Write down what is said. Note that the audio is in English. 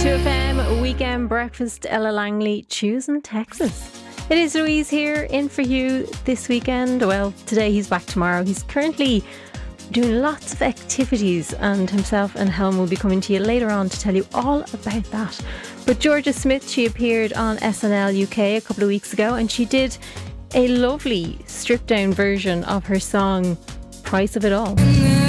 2FM Weekend Breakfast, Ella Langley, choosing Texas. It is Louise here in for you this weekend. Well, today he's back tomorrow. He's currently doing lots of activities, and himself and Helm will be coming to you later on to tell you all about that. But Georgia Smith, she appeared on SNL UK a couple of weeks ago, and she did a lovely stripped down version of her song Price of It All.